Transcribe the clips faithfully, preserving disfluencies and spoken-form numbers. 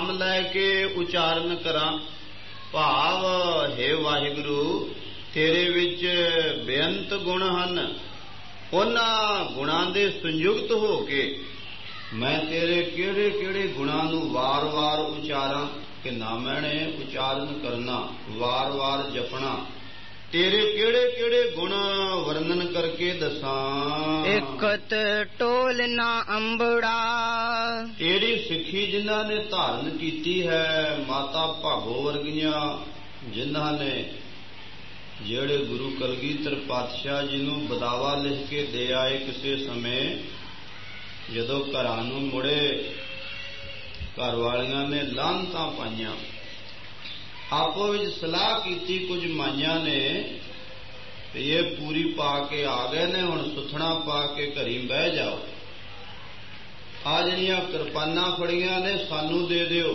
नाम लैके उचारण करा। भाव हे वाहिगुरु तेरे विच बेअंत गुण हन, उन्हां गुणां दे संयुक्त हो के मैं तेरे किहड़े किहड़े गुणां नूं वार वार उचारां कि ना मैंने उचारण करना, वार वार जपना। तेरे केड़े केड़े गुण वर्णन करके दसां। एकत टोल ना अंबड़ा, तेरी सिक्खी जिन्हां ने धारण कीती है, माता भागो वर्गियां जिन्हां ने जेड़े गुरु कलगीधर पातशाह जी नूं बदावा लिख के दे आए किसे समय, जदों घरां नूं मुड़े घर वालियां ने लानतां पाईयां, आपो विच सलाह कीती कुछ माइयां ने ये पूरी पा के आ गए ने, हुण सुथना पा के घरी बह जाओ। आ जिहड़ियां किरपानां फड़ियां ने सानू दे दिओ,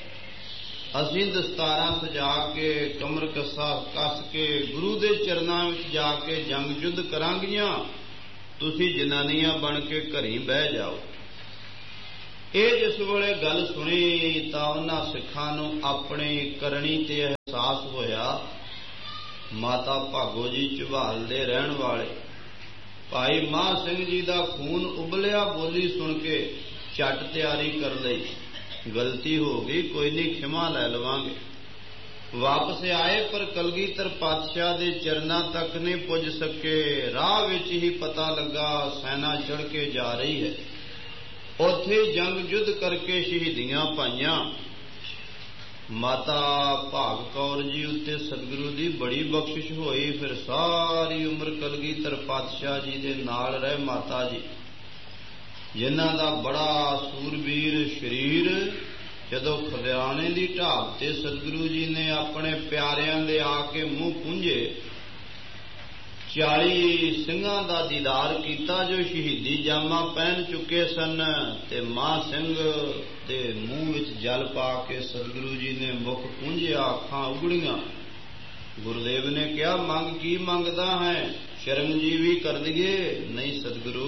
असीं दस्तारां सजा के कमर कसा कस के गुरु दे चरनां विच जाके जंग युद्ध करांगियां, तुसीं जनानियां बन के घरी बह जाओ। ये जिस वेले गल सुनी तां उन्हां सिखां नूं अपनी करनी ते एहसास होया। माता भागो जी झबाल दे रहण वाले भाई मां सिंह जी दा खून उबलिया बोली सुन के झट तैयारी कर लई, गलती हो गई कोई नहीं क्षमा लै लवांगे। वापस आए पर कलगीधर पातशाह दे चरनां तक नहीं पुज सके। राह विच ही पता लगा सैना चढ़ के जा रही है। उत्थे जंग युद्ध करके शहीदियां पाईयां। माता भाग कौर जी उत्ते सतगुरु दी बड़ी बख्शिश होई। फिर सारी उम्र कलगीधर पातशाह जी दे नाल रहे माता जी, जिन्हां दा बड़ा सूरबीर शरीर जदों खलियाणे दी ढाब ते सतगुरु जी ने अपने प्यारियां दे आके मूँह पूंझे, चाली सिंघां दा दीदार कीता जो शहीदी जामा पहन चुके सन, ते मां सिंह दे मूँह विच जल पा के सतगुरु जी ने मुख पूंझिया, अखां उगड़ियां। गुरुदेव ने कहा मंग की मंगदा है, शर्मजीवी कर दिए। नहीं सतगुरु,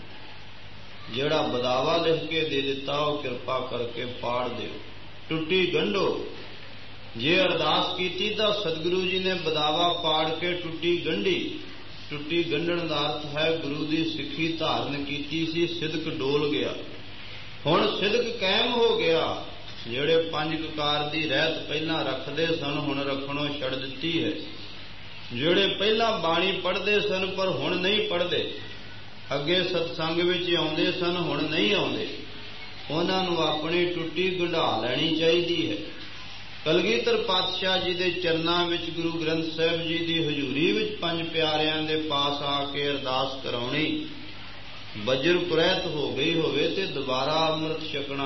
जेड़ा बदावा लिख के दे दिता वो कृपा करके पाड़ दो, टुट्टी गंढो। जे अरदास कीती तां सतगुरु जी ने बदावा पाड़ के टुट्टी गंढी। टुट्टी गंढण दा अर्थ है गुरु दी सिੱਖੀ धारण कीती सी, सिदक डोल गया। हुण सिदक कायम हो गया। जेड़े पंज ककार दी रहत पहला रखदे सन हुण रखणों छड़ दित्ती है। जेड़े पहला बाणी पढ़दे सन पर हुण नहीं पढ़दे, अगे सतसंग विच आउंदे सन हुण नहीं आउंदे, उन्हां नूं अपनी टुट्टी गंढा लैणी चाहीदी है। कलगीधर पातशाह जी दे चरनां विच गुरु ग्रंथ साहिब जी दी हजूरी विच पंज प्यारियां दे पास आके अरदास कराउणी। बजर पुरैत हो गई होवे ते दोबारा अमृत छकना।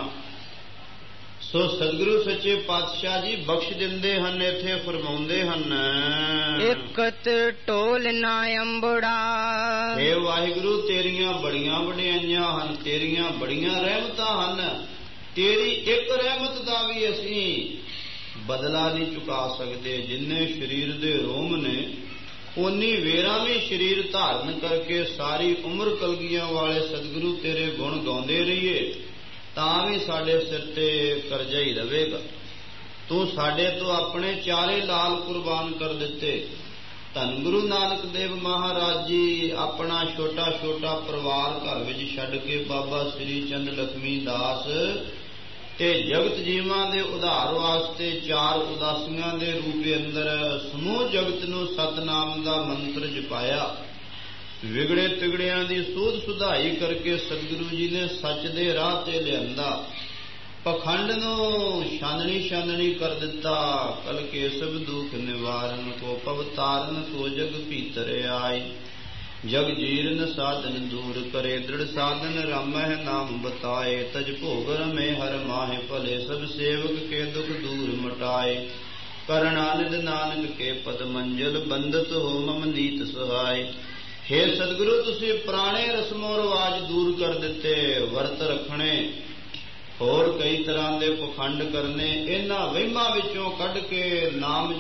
सो सतगुरु सच्चे पातशाह जी बख्श दिंदे हन। इत्थे फरमाउंदे हन एकत टोल ना अंबड़ा, हे वाहिगुरु तेरियां बड़ियां वडियाइयां हन, तेरियां बड़ियां रहमतां हन। तेरी एक रहमत दा भी असीं बदला नहीं चुका सकते। जिन्ने शरीर दे रोम ने उन्नी वेरा भी शरीर धारण करके सारी उम्र कलगियां वाले सतगुरु तेरे गुण गाउंदे रहिए, तां भी साडे सिर ते करजा ही रहेगा। तू साडे तो अपने चारे लाल कुर्बान कर दिते। धन गुरु नानक देव महाराज जी अपना छोटा छोटा परिवार घर विच छड्ड के बाबा श्री चंद लक्ष्मी दास ते जगत जीवां दे उधार वास्ते चार उदासियां दे रूप अंदर समूह जगत नूं सतनाम दा मंत्र जपाया। विगड़े तिगड़ियां दी सूध सुधाई करके सतगुरु जी ने सच दे राह ते लियांदा। पखंड नूं छाननी छाननी कर दिता। कल के सब दुख निवारण को पवतारण को जग भीतर आई। जग जीर्ण साधन दूर करे दृढ़ साधन रामह नाम बताए। तज भोगर में हर माहे भले सब सेवक के दुख दूर मटाए। करणानिध नानक के पद मंजल बंदत हो मम नीत सहाय। हे सतगुरु तुसी पुराने रस्मों रिवाज दूर कर दिते। वर्त रखने होर कई तरह के पखंड करने, इन्हां वहिमां विचों कढ के नाम